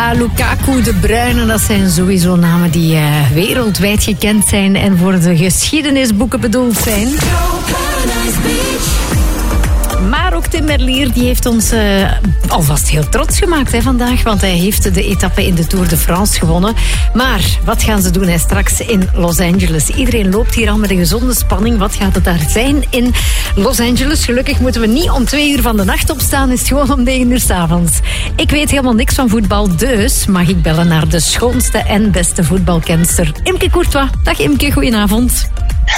Garcia, Lukaku, De Bruyne, dat zijn sowieso namen die wereldwijd gekend zijn en voor de geschiedenisboeken bedoeld zijn. Maar ook Tim Merlier die heeft ons alvast heel trots gemaakt vandaag, want hij heeft de etappe in de Tour de France gewonnen. Maar wat gaan ze doen straks in Los Angeles? Iedereen loopt hier al met een gezonde spanning. Wat gaat het daar zijn in Los Angeles? Gelukkig moeten we niet om 2 uur van de nacht opstaan, is het gewoon om 9 uur 's avonds. Ik weet helemaal niks van voetbal, dus mag ik bellen naar de schoonste en beste voetbalkenster, Imke Courtois. Dag Imke, goedenavond.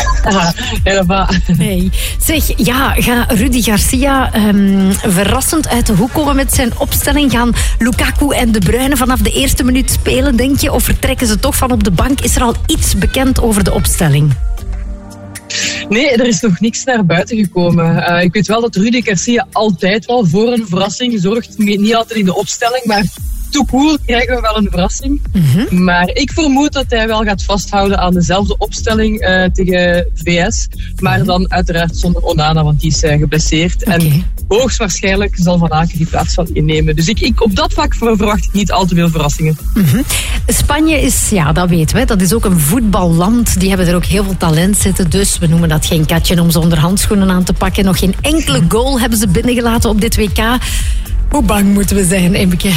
Hey. Zeg, ja, gaat Rudi Garcia verrassend uit de hoek komen met zijn opstelling? Gaan Lukaku en De Bruyne vanaf de eerste minuut spelen, denk je? Of vertrekken ze toch van op de bank? Is er al iets bekend over de opstelling? Nee, er is nog niks naar buiten gekomen. Ik weet wel dat Rudi Garcia altijd wel voor een verrassing zorgt. Niet altijd in de opstelling, maar tout court krijgen we wel een verrassing. Mm-hmm. Maar ik vermoed dat hij wel gaat vasthouden aan dezelfde opstelling tegen VS. Maar dan uiteraard zonder Onana, want die is geblesseerd. Okay. En hoogstwaarschijnlijk zal Van Aken die plaats van innemen. Dus ik op dat vlak verwacht ik niet al te veel verrassingen. Mm-hmm. Spanje is, ja, dat weten we, dat is ook een voetballand. Die hebben er ook heel veel talent zitten. Dus we noemen dat geen katje om zonder handschoenen aan te pakken. Nog geen enkele goal hebben ze binnengelaten op dit WK. Hoe bang moeten we zijn, Imke?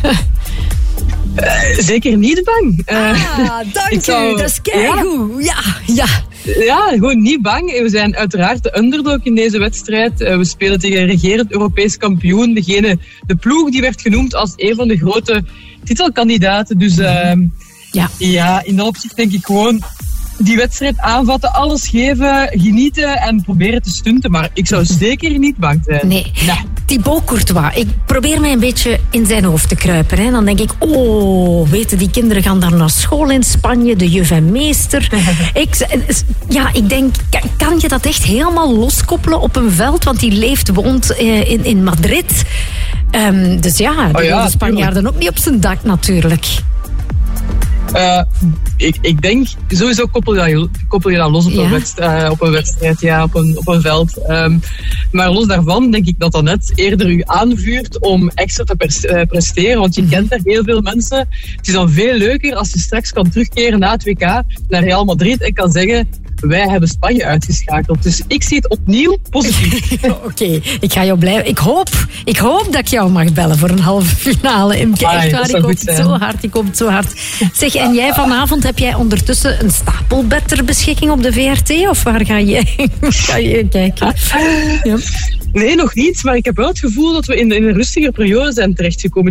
Zeker niet bang. Dank u, dat is keigoed. Ja. Ja, gewoon niet bang. We zijn uiteraard de underdog in deze wedstrijd. We spelen tegen een regerend Europees kampioen. De ploeg die werd genoemd als een van de grote titelkandidaten. Dus ja, in dat opzicht denk ik gewoon die wedstrijd aanvatten, alles geven, genieten en proberen te stunten. Maar ik zou zeker niet bang zijn. Nee. Thibaut Courtois, ik probeer mij een beetje in zijn hoofd te kruipen. Hè. Dan denk ik, weten die kinderen gaan daar naar school in Spanje, de juf en meester. Ik denk, kan je dat echt helemaal loskoppelen op een veld? Want die woont in Madrid. Dus ja, die wil de Spanjaarden ook niet op zijn dak natuurlijk. Ik denk, sowieso koppel je dat los op een wedstrijd, op een veld. Maar los daarvan denk ik dat dat net eerder u aanvuurt om extra te presteren, want je kent daar heel veel mensen. Het is dan veel leuker als je straks kan terugkeren na het WK naar Real Madrid en kan zeggen, wij hebben Spanje uitgeschakeld. Dus ik zie het opnieuw positief. Oké, ik ga jou blijven. Ik hoop dat ik jou mag bellen voor een halve finale. Imke, echt waar, ik hoop het zo hard. Zeg, en jij vanavond, heb jij ondertussen een stapelbed ter beschikking op de VRT? Of waar ga je kijken? Ja. Nee, nog niet. Maar ik heb wel het gevoel dat we in een rustiger periode zijn terechtgekomen.